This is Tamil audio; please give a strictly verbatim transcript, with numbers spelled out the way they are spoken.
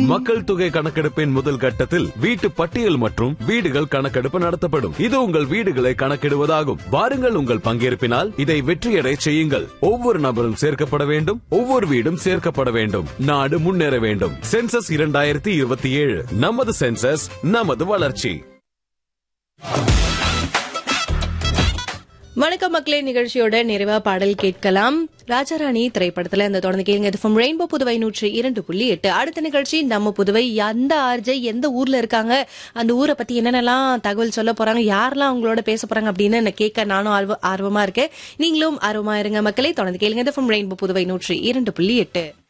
மக்கள் தொகை கணக்கெடுப்பின் முதல் கட்டத்தில் வீட்டு பட்டியல் மற்றும் வீடுகள் கணக்கெடுப்பு நடத்தப்படும். இது உங்கள் வீடுகளை கணக்கிடுவதாகும். வாருங்கள், உங்கள் பங்கேற்பினால் இதை வெற்றியடை செய்யுங்கள். ஒவ்வொரு நபரும் சேர்க்கப்பட வேண்டும், ஒவ்வொரு வீடும் சேர்க்கப்பட வேண்டும். நாடு முன்னேற வேண்டும். சென்சஸ் இரண்டாயிரத்தி இருபத்தி ஏழு, நமது சென்சஸ், நமது வளர்ச்சி. வணக்கம் மக்களே, நிகழ்ச்சியோட நிறைவா பாடல் கேட்கலாம். ராஜாராணி திரைப்படத்துல இந்த தொடர்ந்து கேளுங்க. இது ஃப்ரம் ரெயின்போ புதுவை நூற்றி இரண்டு புள்ளி எட்டு. அடுத்த நிகழ்ச்சி நம்ம புதுவை. எந்த ஆர்ஜே எந்த ஊர்ல இருக்காங்க, அந்த ஊரை பத்தி என்னென்னலாம் தகவல் சொல்ல போறாங்க, யாரெல்லாம் அவங்களோட பேச போறாங்க அப்படின்னு கேட்க நானும் ஆர்வமா இருக்கேன். நீங்களும் ஆர்வமா இருங்க மக்களே. தொடர்ந்து கேளுங்க. இது ஃப்ரம் ரெயின்போ புதுவை நூற்றி இரண்டு புள்ளி எட்டு.